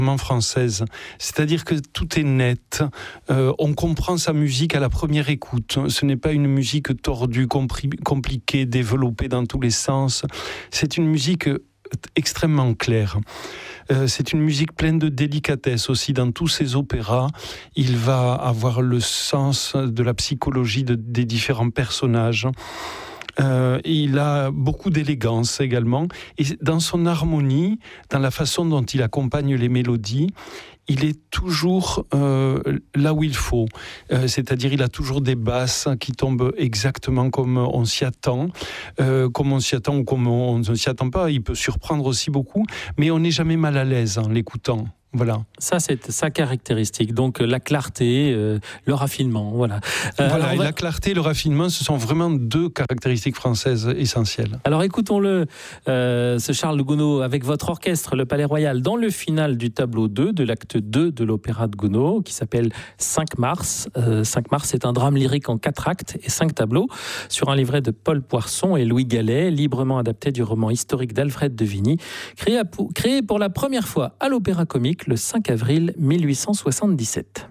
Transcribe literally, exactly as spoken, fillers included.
française, c'est-à-dire que tout est net, euh, on comprend sa musique à la première écoute, ce n'est pas une musique tordue, compri- compliquée, développée dans tous les sens, c'est une musique extrêmement claire. Euh, c'est une musique pleine de délicatesse aussi. Dans tous ses opéras, il va avoir le sens de la psychologie de, des différents personnages. Euh, il a beaucoup d'élégance également, et dans son harmonie, dans la façon dont il accompagne les mélodies, il est toujours euh, là où il faut, euh, c'est-à-dire il a toujours des basses qui tombent exactement comme on s'y attend, euh, comme on s'y attend ou comme on ne s'y attend pas. Il peut surprendre aussi beaucoup, mais on n'est jamais mal à l'aise en l'écoutant. Voilà. Ça, c'est sa caractéristique. Donc, la clarté, euh, le raffinement, voilà. Euh, voilà, et va... la clarté et le raffinement, ce sont vraiment deux caractéristiques françaises essentielles. Alors, écoutons-le, euh, ce Charles Gounod, avec votre orchestre, le Palais Royal, dans le final du tableau deux, de l'acte deux de l'opéra de Gounod, qui s'appelle cinq mars. Euh, cinq mars, c'est un drame lyrique en quatre actes et cinq tableaux, sur un livret de Paul Poisson et Louis Gallet, librement adapté du roman historique d'Alfred de Vigny, créé, à, créé pour la première fois à l'Opéra Comique le cinq avril mille huit cent soixante-dix-sept.